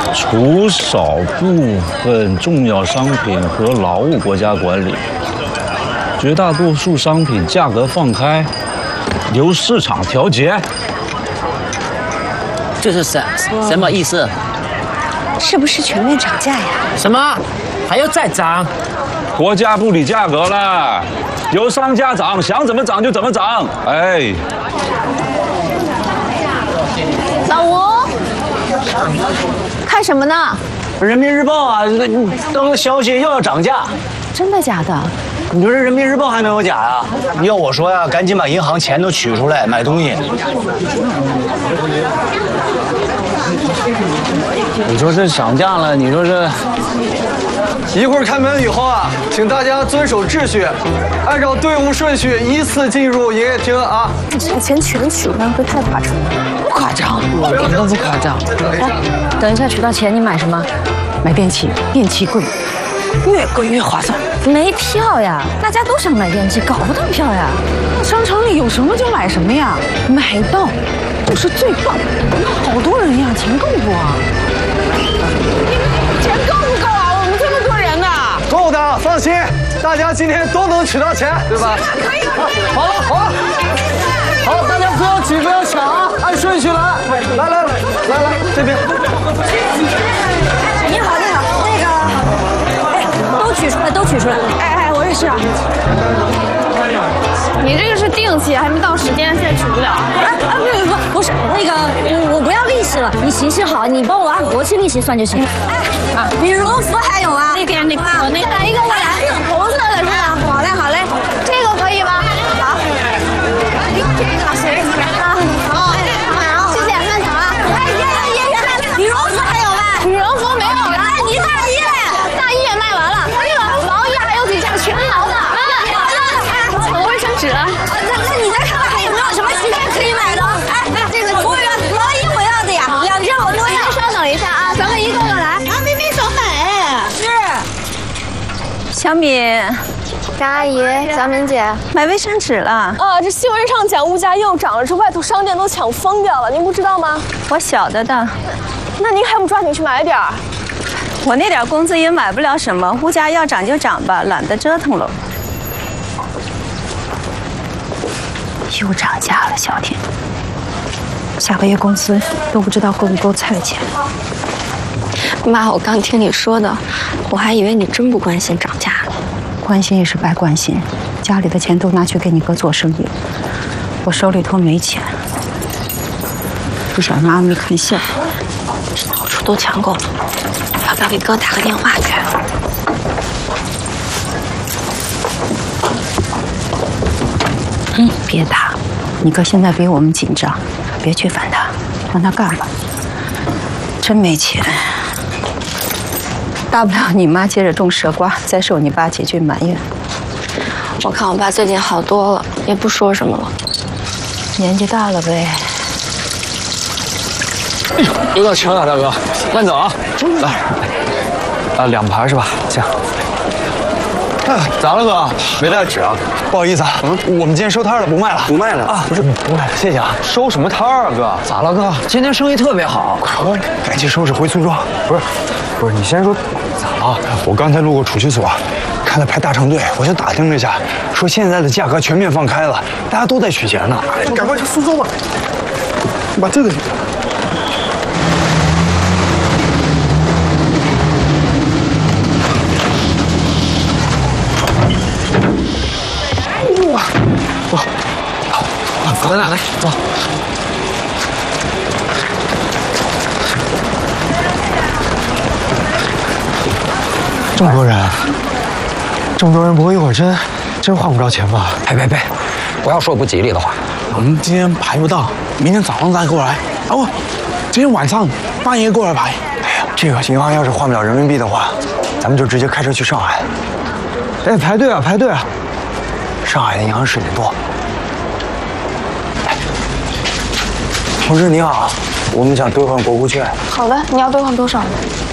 除少部分重要商品和劳务国家管理，绝大多数商品价格放开，由市场调节。 这是什么意思？ 是不是全面涨价呀？ 什么？还要再涨？ 国家不理价格了，由商家涨，想怎么涨就怎么涨。哎， 老吴，看什么呢？ 人民日报啊，登消息又要涨价， 真的假的？ 你说这人民日报还能有假呀？要我说呀，赶紧把银行钱都取出来买东西。你说这涨价了，你说这。 一会儿开门以后啊，请大家遵守秩序，按照队伍顺序依次进入营业厅啊。 你这个钱取出来会太夸张了。 不夸张，一点都不夸张。 哎，等一下取到钱，你买什么？ 买电器，电器贵，越贵越划算。 没票呀，大家都想买电器，搞不到票呀。 商场里有什么就买什么呀，买到就是最棒。好多人呀，钱够不啊？钱够不够啊？我们这么多人呢。 够的，放心，大家今天都能取到钱，对吧？ 可以。 好了，好，大家不要挤，不要抢啊，按顺序来。来，这边。 你好，那个，哎，都取出来。哎，我也是啊。 你这个是定期，还没到时间，现在取不了。 不是那个，我不要利息了，你行好，你帮我按活期利息算就行。哎，羽绒服还有啊？那边那个哪一个？我俩是红色的是吧？好嘞，这个可以吗？好，这个行好，谢谢，慢走啊。哎，羽绒服还有吗？ 羽绒服没有了。 哎，你大衣也卖完了， 那个毛衣还有几件全毛的。抢卫生纸了。 那你再看看还有没有什么其他可以买的？哎，这个服务员，毛衣我要的呀，2件好多呀。 稍等一下啊，咱们一个个来。 啊，明明少买。是。 小敏， 张阿姨，小敏姐， 买卫生纸了。 啊，这新闻上讲物价又涨了，这外头商店都抢疯掉了，您不知道吗？ 我晓得的。 那您还不抓紧去买点儿？ 我那点工资也买不了什么，物价要涨就涨吧，懒得折腾了。又涨价了，小天。下个月工资都不知道够不够菜钱。 妈，我刚听你说的，我还以为你真不关心涨价呢。 关心也是白关心，家里的钱都拿去给你哥做生意，我手里头没钱，不想让阿妹看笑。 好处都抢够了，要不要给哥打个电话去？ 别打，你哥现在比我们紧张，别去烦他，让他干吧。真没钱，大不了你妈接着种蛇瓜，再受你爸几句埋怨。 我看我爸最近好多了，也不说什么了。 年纪大了呗。 哎呦，有点轻啊，大哥，慢走啊。来，2盘是吧？行。咋了哥？没带纸啊？不好意思啊，我们今天收摊了，不卖了。不卖了啊？不是，不卖了，谢谢啊。收什么摊啊，哥？咋了，哥？今天生意特别好，赶紧收拾回苏庄。不是，你先说咋了？ 我刚才路过储蓄所，看到排大长队，我就打听了一下，说现在的价格全面放开了，大家都在取钱呢。 赶快去苏州吧。把这个。走，来，走。 这么多人，不会一会儿真换不着钱吧？ 呸！不要说不吉利的话。 我们今天排不到，明天早上再过来。啊不，今天晚上半夜过来排。哎呀，这个银行要是换不了人民币的话，咱们就直接开车去上海。哎，排队啊！上海的银行是得多。同志你好，我们想兑换国库券。 好的，你要兑换多少？